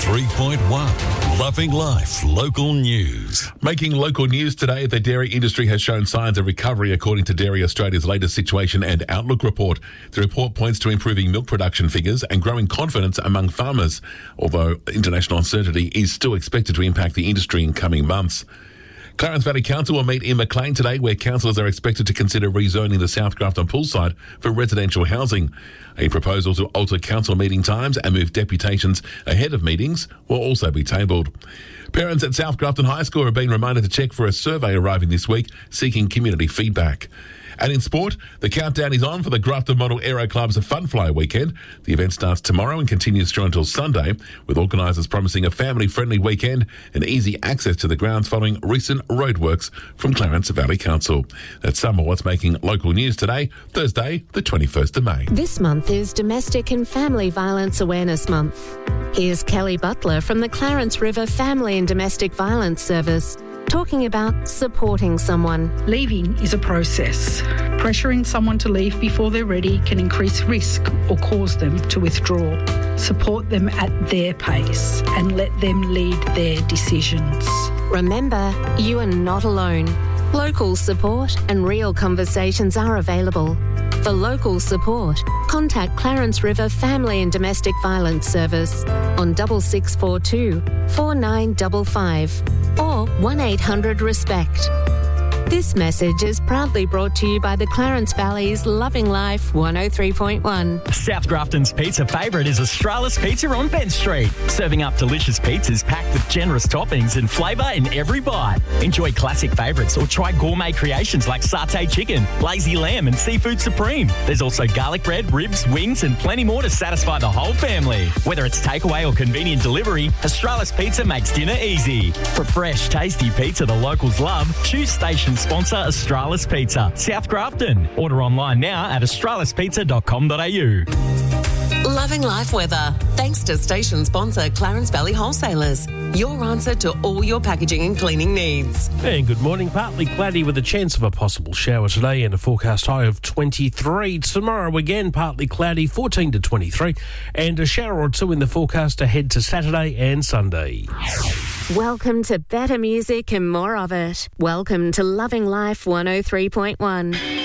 103.1 Loving Life Local News. Making local news today, the dairy industry has shown signs of recovery according to Dairy Australia's latest Situation and Outlook report. The report points to improving milk production figures and growing confidence among farmers, although international uncertainty is still expected to impact the industry in coming months. Clarence Valley Council will meet in Maclean today, where councillors are expected to consider rezoning the South Grafton poolside for residential housing. A proposal to alter council meeting times and move deputations ahead of meetings will also be tabled. Parents at South Grafton High School are being reminded to check for a survey arriving this week seeking community feedback. And in sport, the countdown is on for the Grafton Model Aero Club's Fun Fly weekend. The event starts tomorrow and continues through until Sunday, with organisers promising a family-friendly weekend and easy access to the grounds following recent roadworks from Clarence Valley Council. That's some of what's making local news today, Thursday, the 21st of May. This month is Domestic and Family Violence Awareness Month. Here's Kelly Butler from the Clarence River Family and Domestic Violence Service, talking about supporting someone. Leaving is a process. Pressuring someone to leave before they're ready can increase risk or cause them to withdraw. Support them at their pace and let them lead their decisions. Remember, you are not alone. Local support and real conversations are available. For local support, contact Clarence River Family and Domestic Violence Service on 6642 4955 or 1-800-RESPECT. This message is proudly brought to you by the Clarence Valley's Loving Life 103.1. South Grafton's pizza favourite is Australis Pizza on Bent Street, serving up delicious pizzas packed with generous toppings and flavour in every bite. Enjoy classic favourites or try gourmet creations like satay chicken, lazy lamb and seafood supreme. There's also garlic bread, ribs, wings and plenty more to satisfy the whole family. Whether it's takeaway or convenient delivery, Australis Pizza makes dinner easy. For fresh, tasty pizza the locals love, choose station sponsor Australis Pizza, South Grafton. Order online now at australispizza.com.au. Loving life weather. Thanks to station sponsor Clarence Valley Wholesalers. Your answer to all your packaging and cleaning needs. And good morning. Partly cloudy with a chance of a possible shower today and a forecast high of 23. Tomorrow again, partly cloudy, 14 to 23. And a shower or two in the forecast ahead to Saturday and Sunday. Welcome to better music and more of it. Welcome to Loving Life 103.1.